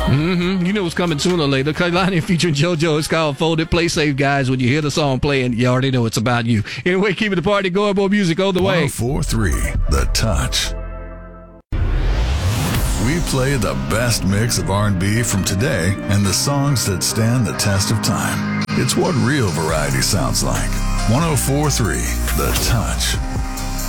You know what's coming sooner or later. Kalani featuring JoJo. It's called Folded. Play safe, guys. When you hear the song playing, you already know it's about you. Anyway, keeping the party going. More music on the way. 104.3 The Touch. We play the best mix of R&B from today and the songs that stand the test of time. It's what real variety sounds like. 104.3 The Touch.